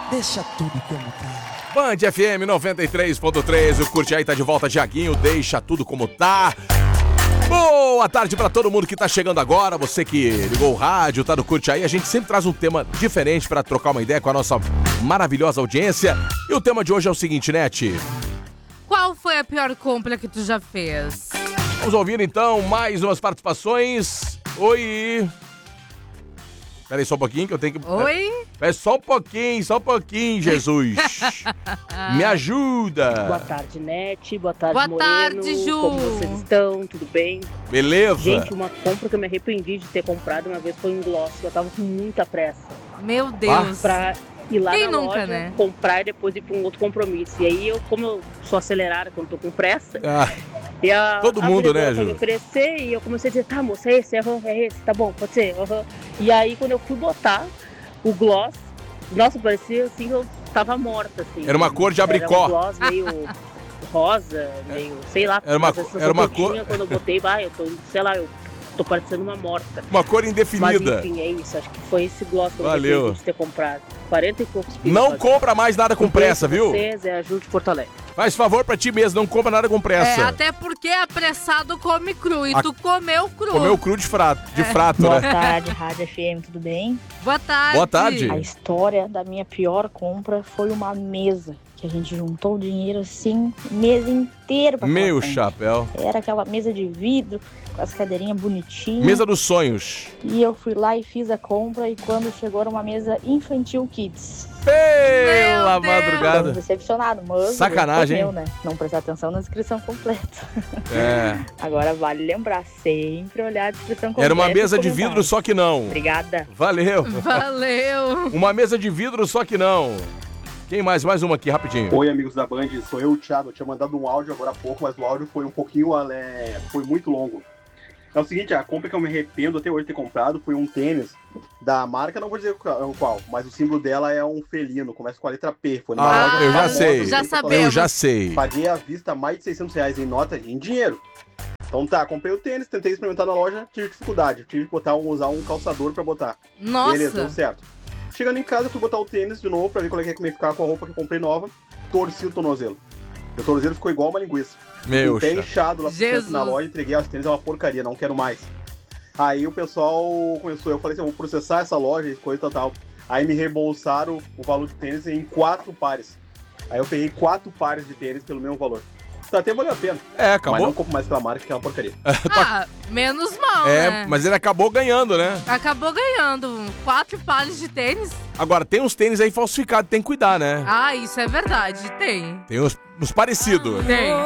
Deixa tudo como tá. Band FM 93.3, o Curte Aí tá de volta, Thiaguinho, deixa tudo como tá. Boa tarde pra todo mundo que tá chegando agora, você que ligou o rádio, tá no Curte Aí. A gente sempre traz um tema diferente pra trocar uma ideia com a nossa maravilhosa audiência. E o tema de hoje é o seguinte, Net. Qual foi a pior compra que tu já fez? Vamos ouvir então mais umas participações. Oi. Pera aí só um pouquinho que eu tenho que... Oi? É só um pouquinho, Jesus. Me ajuda. Boa tarde, Net. Boa tarde, Boa Moreno. tarde, Ju. Como vocês estão? Tudo bem? Beleza? Gente, uma compra que eu me arrependi de ter comprado uma vez foi um gloss. Eu tava com muita pressa Meu Deus. pra ir lá Quem na nunca, loja, né? comprar e depois ir pra um outro compromisso. E aí, como eu sou acelerada quando tô com pressa, Ah, e a todo mundo, vendedora né, foi Ju? me oferecer e eu comecei a dizer, tá, moça, é esse, é esse, tá bom, pode ser. E aí, quando eu fui botar o gloss, nossa, parecia assim que eu tava morta, assim. Era uma cor de abricó. Era um gloss meio rosa, meio, sei lá. Era uma a sensação era uma que eu cor- tinha quando eu botei, eu tô, sei lá, eu tô parecendo uma morta. uma cor Mas indefinida. enfim, é isso, acho que foi esse gloss que eu Valeu. arrependi de ter comprado. 40 e poucos pilos. Não compra mais nada com pressa, viu? Vocês, é a Ju de Porto Alegre. Faz favor pra ti mesmo, não compra nada com pressa. Até porque apressado come cru. E A- tu comeu cru. Comeu cru de frato, Boa né? tarde, Rádio FM, tudo bem? Boa tarde. Boa tarde. A história da minha pior compra foi uma mesa, que a gente juntou o dinheiro assim, mês inteiro pra Meu comprar. chapéu. Era aquela mesa de vidro, com as cadeirinhas bonitinhas. Mesa dos sonhos. E eu fui lá e fiz a compra, e quando chegou era uma mesa infantil kids. Pela Deus. madrugada. Tô decepcionado, mas Sacanagem, meu, né? Não prestar atenção na descrição completa. É. Agora vale lembrar, sempre olhar a descrição completa. Era uma e mesa de comentar. vidro, só que não. Obrigada. Valeu. Valeu. Uma mesa de vidro, só que não. Quem mais? Mais uma aqui, rapidinho. Oi, amigos da Band, sou eu, o Thiago. Eu tinha mandado um áudio agora há pouco, mas o áudio foi um pouquinho, foi muito longo. É o seguinte, a compra que eu me arrependo até hoje de ter comprado foi um tênis da marca, não vou dizer qual, mas o símbolo dela é um felino, começa com a letra P. Foi numa Ah, loja eu já famosa, sei. Já em Porto sabemos. Alegre. Eu já sei. Paguei à vista mais de R$600 em nota, em dinheiro. Então tá, comprei o tênis, tentei experimentar na loja, tive dificuldade. Tive que usar um calçador pra botar. Beleza, deu Nossa. certo. Chegando em casa, fui botar o tênis de novo pra ver qual é que ia ficar com a roupa que eu comprei nova. Torci o tornozelo. Meu tornozelo ficou igual uma linguiça. Meu Um pé chapéu. inchado lá Jesus. na loja, entreguei as tênis, é uma porcaria, não quero mais. Aí o pessoal começou, eu falei assim, eu vou processar essa loja e coisa e tal. Aí me reembolsaram o valor de tênis em 4 pares. Aí eu peguei 4 pares de tênis pelo mesmo valor. Tá até valeu a pena. É, Mas não acabou. compro mais pela marca, que é uma porcaria. Ah, menos mal, É, né? mas ele acabou ganhando, né? Acabou ganhando 4 pares de tênis. Agora, tem uns tênis aí falsificados, tem que cuidar, né? Ah, isso é verdade. Tem. Tem uns parecidos. Tem.